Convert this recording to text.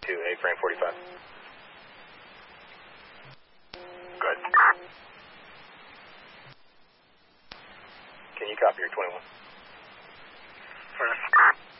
to A-frame 45. Good. Can you copy your 21? First.